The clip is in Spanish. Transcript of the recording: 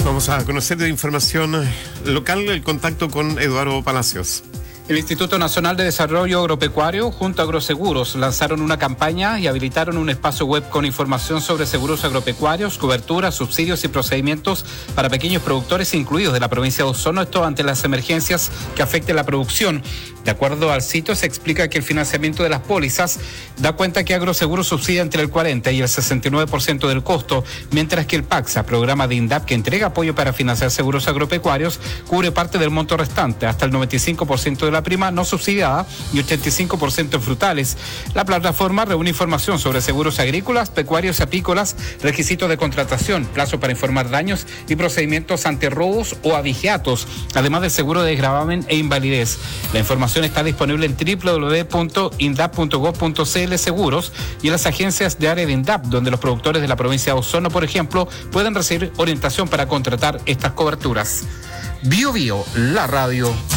Vamos a conocer de información local el contacto con Eduardo Palacios. El Instituto Nacional de Desarrollo Agropecuario junto a Agroseguros lanzaron una campaña y habilitaron un espacio web con información sobre seguros agropecuarios, cobertura, subsidios y procedimientos para pequeños productores incluidos de la provincia de Osorno, esto ante las emergencias que afecten la producción. De acuerdo al sitio, se explica que el financiamiento de las pólizas da cuenta que Agroseguros subsidia entre el 40 y el 69% del costo, mientras que el PACSA, programa de INDAP que entrega apoyo para financiar seguros agropecuarios, cubre parte del monto restante, hasta el 95% de la prima no subsidiada y 85% en frutales. La plataforma reúne información sobre seguros agrícolas, pecuarios y apícolas, requisitos de contratación, plazo para informar daños y procedimientos ante robos o abigeatos, además del seguro de desgravamen e invalidez. La información está disponible en www.indap.gov.cl seguros y en las agencias de área de INDAP, donde los productores de la provincia de Osorno, por ejemplo, pueden recibir orientación para contratar estas coberturas. Bio Bio, la radio.